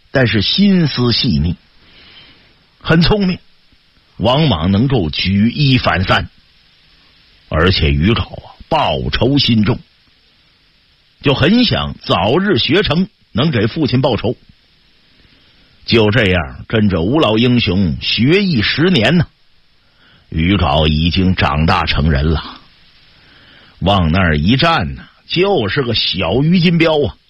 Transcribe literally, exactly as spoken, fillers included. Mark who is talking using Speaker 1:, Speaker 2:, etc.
Speaker 1: 但是心思细腻，很聪明，往往能够举一反三。而且于杲啊，报仇心重，就很想早日学成，能给父亲报仇。就这样跟着吴老英雄学艺十年呢，于杲已经长大成人了，往那儿一站呢，就是个小于金镖啊。